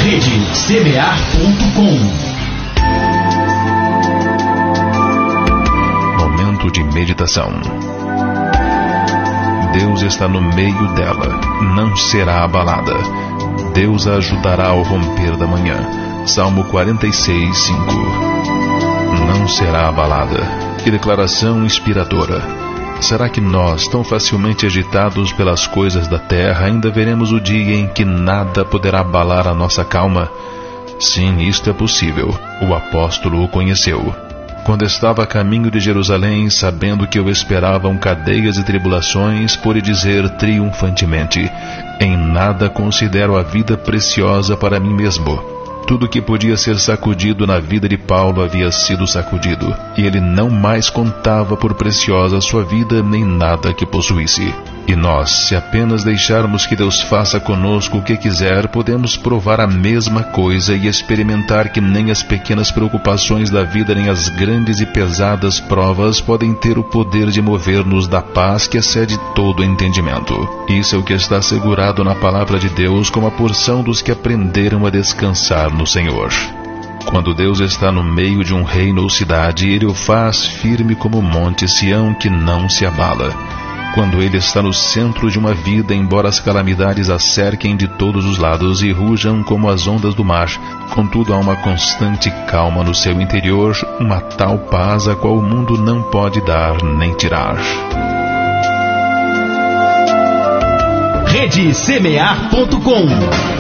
RedeCBA.com. Momento de meditação. Deus está no meio dela, não será abalada. Deus a ajudará ao romper da manhã. Salmo 46:5. Não será abalada. Que declaração inspiradora. Será que nós, tão facilmente agitados pelas coisas da terra, ainda veremos o dia em que nada poderá abalar a nossa calma? Sim, isto é possível. O apóstolo o conheceu. Quando estava a caminho de Jerusalém, sabendo que o esperavam cadeias e tribulações, pôde dizer triunfantemente: em nada considero a vida preciosa para mim mesmo. Tudo que podia ser sacudido na vida de Paulo havia sido sacudido, e ele não mais contava por preciosa sua vida nem nada que possuísse. E nós, se apenas deixarmos que Deus faça conosco o que quiser, podemos provar a mesma coisa e experimentar que nem as pequenas preocupações da vida nem as grandes e pesadas provas podem ter o poder de mover-nos da paz que excede todo o entendimento. Isso é o que está assegurado na palavra de Deus como a porção dos que aprenderam a descansar no Senhor. Quando Deus está no meio de um reino ou cidade, Ele o faz firme como o monte Sião que não se abala. Quando Ele está no centro de uma vida, embora as calamidades a cerquem de todos os lados e rujam como as ondas do mar, contudo há uma constante calma no seu interior, uma tal paz a qual o mundo não pode dar nem tirar. RedeCBA.com.